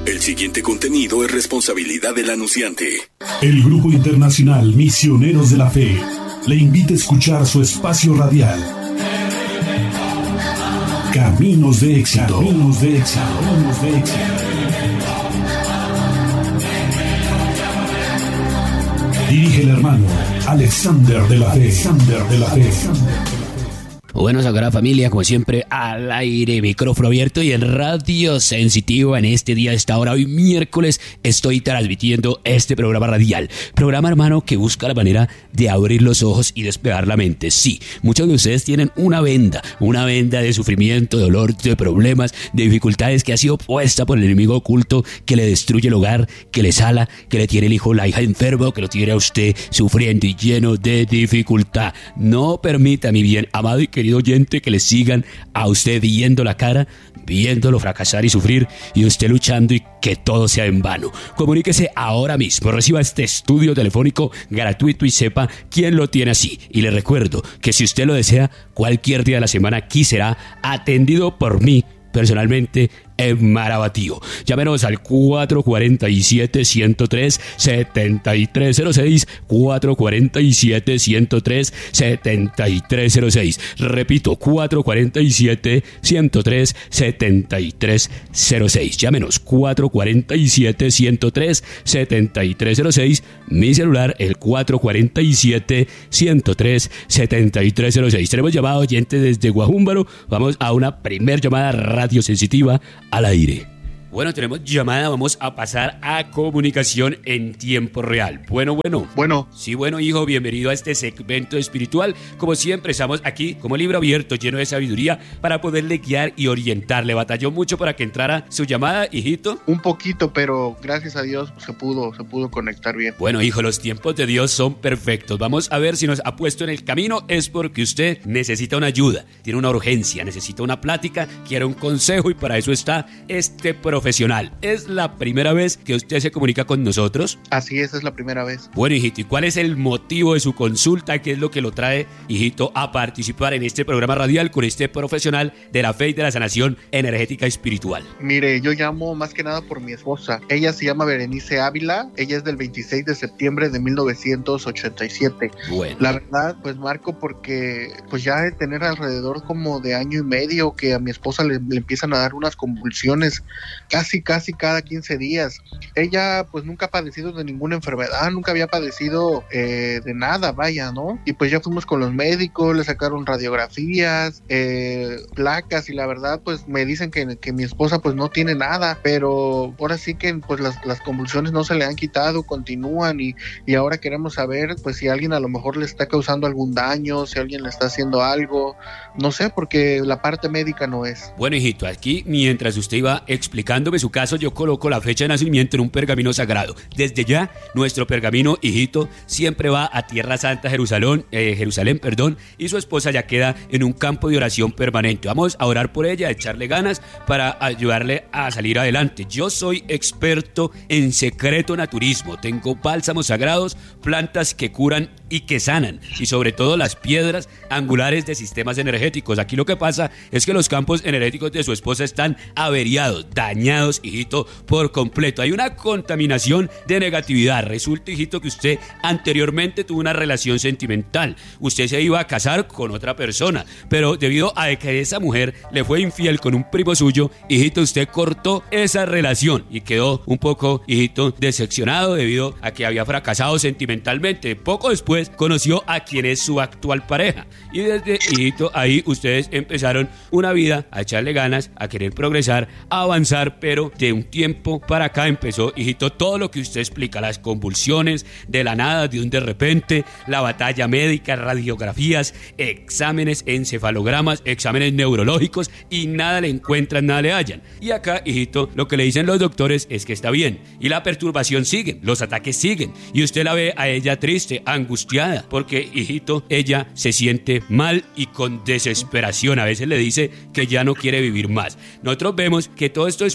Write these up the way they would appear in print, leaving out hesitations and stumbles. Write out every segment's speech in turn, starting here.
El siguiente contenido es responsabilidad del anunciante. El Grupo Internacional Misioneros de la Fe le invita a escuchar su espacio radial. Caminos de éxito. Caminos de éxito. Caminos de éxito. Dirige el hermano Alexander de la Fe. Alexander de la Fe. Bueno, Sagrada Familia, como siempre, al aire, micrófono abierto y en Radio Sensitivo. En este día, a esta hora, hoy miércoles, estoy transmitiendo este programa radial. Programa, hermano, que busca la manera de abrir los ojos y despejar la mente. Sí, muchos de ustedes tienen una venda de sufrimiento, de dolor, de problemas, de dificultades que ha sido puesta por el enemigo oculto, que le destruye el hogar, que le sala, que le tiene el hijo o la hija enfermo, que lo tiene a usted sufriendo y lleno de dificultad. No permita, mi bien amado y querido oyente, que le sigan a usted viendo la cara, viéndolo fracasar y sufrir, y usted luchando y que todo sea en vano. Comuníquese ahora mismo, reciba este estudio telefónico gratuito y sepa quién lo tiene así. Y le recuerdo que si usted lo desea, cualquier día de la semana aquí será atendido por mí personalmente en Marabatío. Llámenos al 447-103-7306, 447-103-7306. Repito, 447-103-7306. Llámenos, 447-103-7306. Mi celular, el 447-103-7306. Tenemos llamado oyente desde Guajúmbaro. Vamos a una primer llamada radiosensitiva al aire. Bueno, tenemos llamada, vamos a pasar a comunicación en tiempo real. Bueno. Sí, bueno, hijo, bienvenido a este segmento espiritual. Como siempre, estamos aquí como libro abierto, lleno de sabiduría, para poderle guiar y orientarle. ¿Batalló mucho para que entrara su llamada, hijito? Un poquito, pero gracias a Dios se pudo conectar bien. Bueno, hijo, los tiempos de Dios son perfectos. Vamos a ver si nos ha puesto en el camino. Es porque usted necesita una ayuda, tiene una urgencia, necesita una plática, quiere un consejo, y para eso está este profesional. ¿Es la primera vez que usted se comunica con nosotros? Así es la primera vez. Bueno, hijito, ¿y cuál es el motivo de su consulta? ¿Qué es lo que lo trae, hijito, a participar en este programa radial con este profesional de la fe y de la sanación energética espiritual? Mire, yo llamo más que nada por mi esposa. Ella se llama Berenice Ávila. Ella es del 26 de septiembre de 1987. Bueno. La verdad, pues marco porque pues ya de tener alrededor como de año y medio que a mi esposa le empiezan a dar unas convulsiones casi cada 15 días. Ella pues nunca ha padecido de ninguna enfermedad, nunca había padecido de nada, vaya, ¿no? Y pues ya fuimos con los médicos, le sacaron radiografías, placas, y la verdad pues me dicen que mi esposa pues no tiene nada, pero ahora sí que pues las convulsiones no se le han quitado, continúan, y ahora queremos saber pues si alguien a lo mejor le está causando algún daño, si alguien le está haciendo algo, no sé, porque la parte médica no es. Bueno, hijito, aquí mientras usted iba explicándome su caso, yo coloco la fecha de nacimiento en un pergamino sagrado. Desde ya, nuestro pergamino, hijito, siempre va a Tierra Santa, Jerusalén, y su esposa ya queda en un campo de oración permanente. Vamos a orar por ella, a echarle ganas para ayudarle a salir adelante. Yo soy experto en secreto naturismo. Tengo bálsamos sagrados, plantas que curan y que sanan, y sobre todo las piedras angulares de sistemas energéticos. Aquí lo que pasa es que los campos energéticos de su esposa están averiados, dañados, hijito, por completo. Hay una contaminación de negatividad. Resulta, hijito, que usted anteriormente tuvo una relación sentimental. Usted se iba a casar con otra persona, pero debido a que esa mujer le fue infiel con un primo suyo, hijito, usted cortó esa relación y quedó un poco, hijito, decepcionado debido a que había fracasado sentimentalmente. Poco después conoció a quien es su actual pareja, y desde, hijito, ahí ustedes empezaron una vida a echarle ganas, a querer progresar, a avanzar, pero de un tiempo para acá empezó, hijito, todo lo que usted explica, las convulsiones de la nada, de un de repente, la batalla médica, radiografías, exámenes, encefalogramas, exámenes neurológicos, y nada le encuentran, nada le hallan. Y acá, hijito, lo que le dicen los doctores es que está bien, y la perturbación sigue, los ataques siguen, y usted la ve a ella triste, angustiada, porque, hijito, ella se siente mal y con desesperación. A veces le dice que ya no quiere vivir más. Nosotros vemos que todo esto es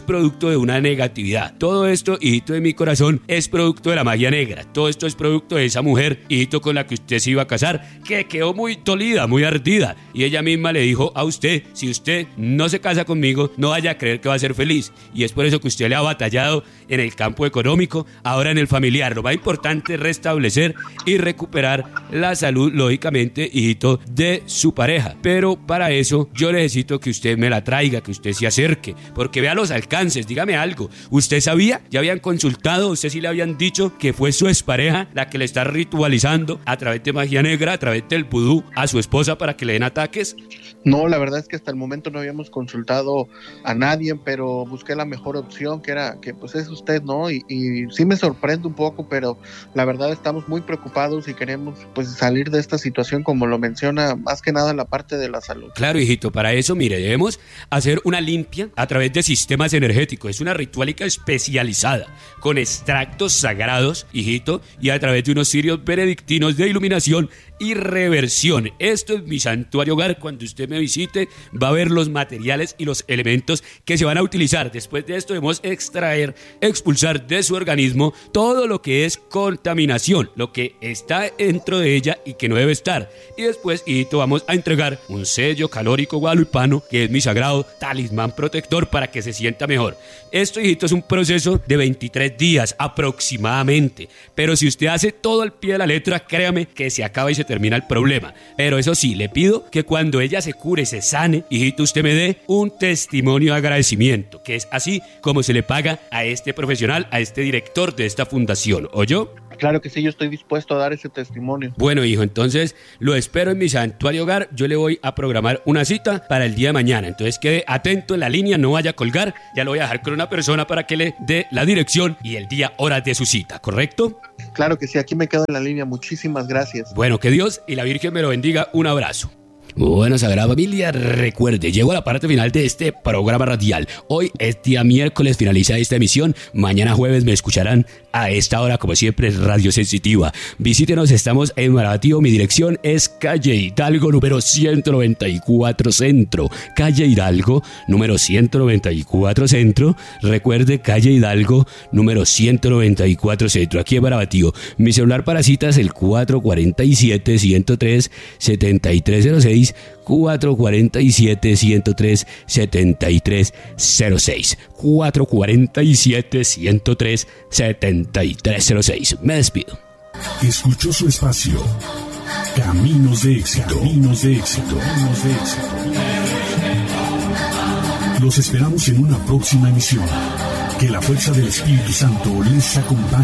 producto de una negatividad. Todo esto, hijito de mi corazón, es producto de la magia negra. Todo esto es producto de esa mujer, hijito, con la que usted se iba a casar, que quedó muy dolida, muy ardida. Y ella misma le dijo a usted: si usted no se casa conmigo, no vaya a creer que va a ser feliz. Y es por eso que usted le ha batallado en el campo económico, ahora en el familiar. Lo más importante es restablecer y recuperar la salud, lógicamente, hijito, de su pareja. Pero para eso yo necesito que usted me la traiga, que usted se acerque, porque vea los alcances. Dígame algo, ¿usted sabía? ¿Ya habían consultado? ¿Usted sí le habían dicho que fue su expareja la que le está ritualizando a través de magia negra, a través del vudú, a su esposa para que le den ataques? No, la verdad es que hasta el momento no habíamos consultado a nadie, pero busqué la mejor opción, que pues es usted, ¿no? Y sí me sorprende un poco, pero la verdad estamos muy preocupados y queremos pues salir de esta situación, como lo menciona, más que nada la parte de la salud. Claro, hijito, para eso, mire, debemos hacer una limpia a través de sistemas energéticos. Es una ritualica especializada, con extractos sagrados, hijito, y a través de unos cirios benedictinos de iluminación y reversión. Esto es mi santuario hogar. Cuando usted me visite, va a ver los materiales y los elementos que se van a utilizar. Después de esto debemos extraer, expulsar de su organismo todo lo que es contaminación, lo que está dentro de ella y que no debe estar. Y después, hijito, vamos a entregar un sello calórico guadalupano, que es mi sagrado talismán protector, para que se sienta mejor. Esto, hijito, es un proceso de 23 días aproximadamente, pero si usted hace todo al pie de la letra, créame que se acaba y se termina el problema. Pero eso sí, le pido que cuando ella se cure, se sane, hijito, usted me dé un testimonio de agradecimiento, que es así como se le paga a este profesional, a este director de esta fundación. ¿Oyó? Claro que sí, yo estoy dispuesto a dar ese testimonio. Bueno, hijo, entonces lo espero en mi santuario hogar. Yo le voy a programar una cita para el día de mañana. Entonces quede atento en la línea, no vaya a colgar. Ya lo voy a dejar con una persona para que le dé la dirección y el día, hora de su cita, ¿correcto? Claro que sí, aquí me quedo en la línea. Muchísimas gracias. Bueno, que Dios y la Virgen me lo bendiga. Un abrazo. Bueno, Sagrada Familia, recuerde, llego a la parte final de este programa radial. Hoy es día miércoles, finaliza esta emisión. Mañana jueves me escucharán a esta hora, como siempre, Radio Sensitiva. Visítenos, estamos en Marabatío. Mi dirección es calle Hidalgo, número 194 Centro. Calle Hidalgo, número 194 Centro. Recuerde, calle Hidalgo, número 194 Centro, aquí en Marabatío. Mi celular para citas, el 447-103-7306. 447-103-7306. 447-103-7306. Me despido. Escuchó su espacio. Caminos de éxito. Caminos de éxito. Caminos de éxito. Los esperamos en una próxima emisión. Que la fuerza del Espíritu Santo les acompañe.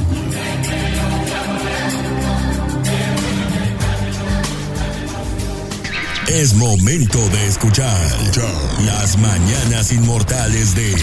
Es momento de escuchar Las Mañanas Inmortales de